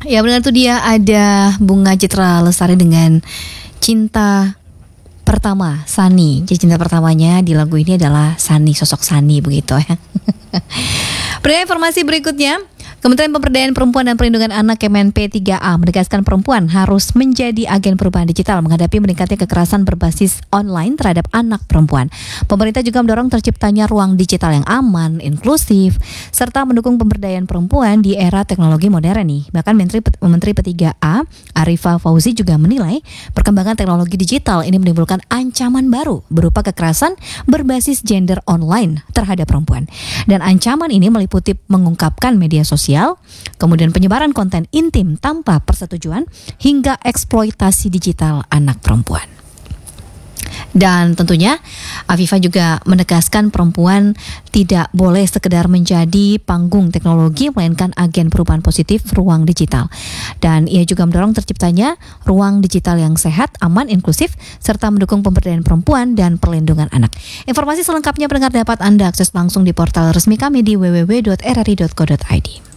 Ya benar tuh, dia ada Bunga Citra Lestari dengan Cinta Pertama, Sani. Jadi cinta pertamanya di lagu ini adalah Sani, sosok Sani begitu ya. Pada informasi berikutnya, Kementerian Pemberdayaan Perempuan dan Perlindungan Anak Kemen P3A menegaskan perempuan harus menjadi agen perubahan digital menghadapi meningkatnya kekerasan berbasis online terhadap anak perempuan. Pemerintah juga mendorong terciptanya ruang digital yang aman, inklusif, serta mendukung pemberdayaan perempuan di era teknologi modern nih. Bahkan Menteri P3A Arifah Fauzi juga menilai perkembangan teknologi digital ini menimbulkan ancaman baru berupa kekerasan berbasis gender online terhadap perempuan. Dan ancaman ini meliputi mengungkapkan media sosial, kemudian penyebaran konten intim tanpa persetujuan, hingga eksploitasi digital anak perempuan. Dan tentunya Afifah juga menegaskan perempuan tidak boleh sekedar menjadi panggung teknologi, melainkan agen perubahan positif ruang digital. Dan ia juga mendorong terciptanya ruang digital yang sehat, aman, inklusif, serta mendukung pemberdayaan perempuan dan perlindungan anak. Informasi selengkapnya pendengar dapat Anda akses langsung di portal resmi kami di www.rri.co.id.